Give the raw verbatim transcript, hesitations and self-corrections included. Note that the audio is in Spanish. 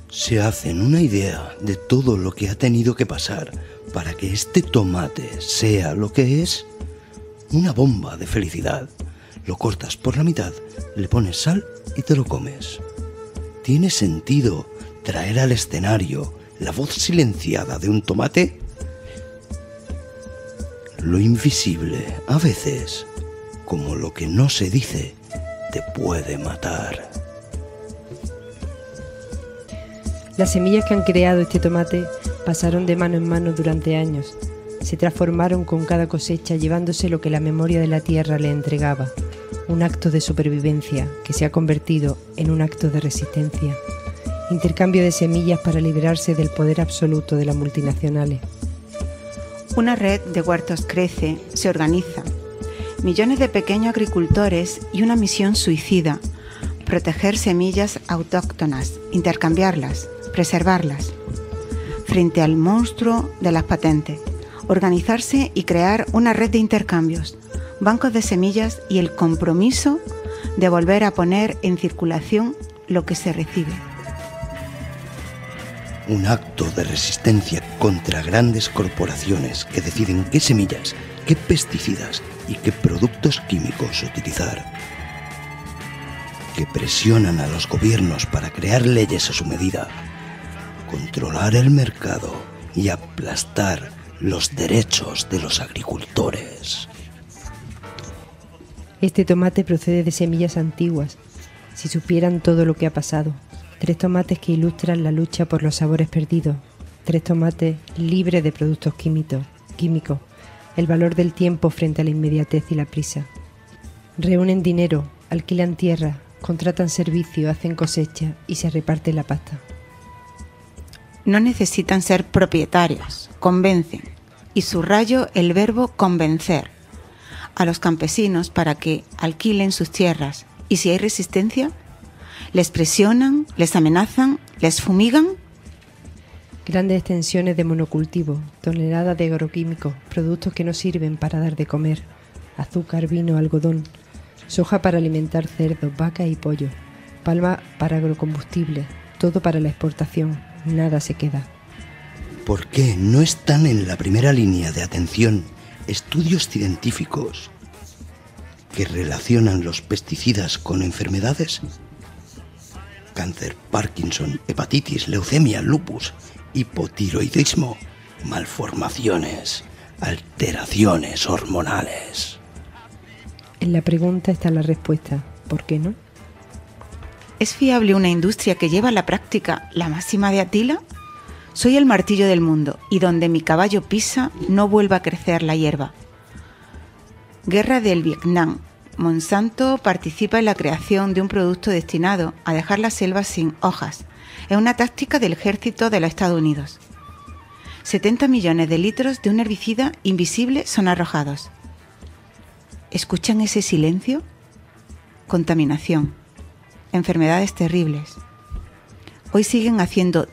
Se hacen una idea de todo lo que ha tenido que pasar para que este tomate sea lo que es. Una bomba de felicidad. Lo cortas por la mitad, le pones sal y te lo comes. ¿Tiene sentido traer al escenario la voz silenciada de un tomate? Lo invisible, a veces, como lo que no se dice, te puede matar. Las semillas que han creado este tomate pasaron de mano en mano durante años. Se transformaron con cada cosecha, llevándose lo que la memoria de la tierra le entregaba. Un acto de supervivencia que se ha convertido en un acto de resistencia. Intercambio de semillas para liberarse del poder absoluto de las multinacionales. Una red de huertos crece, se organiza. Millones de pequeños agricultores y una misión suicida: proteger semillas autóctonas, intercambiarlas, preservarlas. Frente al monstruo de las patentes, organizarse y crear una red de intercambios, bancos de semillas y el compromiso de volver a poner en circulación lo que se recibe. Un acto de resistencia contra grandes corporaciones que deciden qué semillas, qué pesticidas y qué productos químicos utilizar. Que presionan a los gobiernos para crear leyes a su medida, controlar el mercado y aplastar los derechos de los agricultores. Este tomate procede de semillas antiguas. Si supieran todo lo que ha pasado. Tres tomates que ilustran la lucha por los sabores perdidos. Tres tomates libres de productos químicos, químicos. El valor del tiempo frente a la inmediatez y la prisa. Reúnen dinero, alquilan tierra, contratan servicio, hacen cosecha y se reparte la pasta. No necesitan ser propietarios, convencen. Y subrayo el verbo convencer a los campesinos para que alquilen sus tierras. Y si hay resistencia, les presionan, les amenazan, les fumigan. Grandes extensiones de monocultivo, toneladas de agroquímicos, productos que no sirven para dar de comer, azúcar, vino, algodón, soja para alimentar cerdos, vacas y pollos, palma para agrocombustible, todo para la exportación, nada se queda. ¿Por qué no están en la primera línea de atención estudios científicos que relacionan los pesticidas con enfermedades? Cáncer, Parkinson, hepatitis, leucemia, lupus, hipotiroidismo, malformaciones, alteraciones hormonales. En la pregunta está la respuesta. ¿Por qué no? ¿Es fiable una industria que lleva a la práctica la máxima de Atila? Soy el martillo del mundo, y donde mi caballo pisa no vuelva a crecer la hierba. Guerra del Vietnam. Monsanto participa en la creación de un producto destinado a dejar las selvas sin hojas. Es una táctica del ejército de los Estados Unidos. setenta millones de litros de un herbicida invisible son arrojados. ¿Escuchan ese silencio? Contaminación. Enfermedades terribles. Hoy siguen haciendo